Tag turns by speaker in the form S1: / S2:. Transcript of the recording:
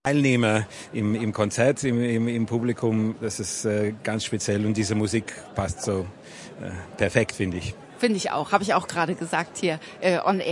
S1: Teilnehmer im Konzert, im Publikum, das ist ganz speziell und diese Musik passt so perfekt, finde ich.
S2: Finde ich auch, habe ich auch gerade gesagt hier on air.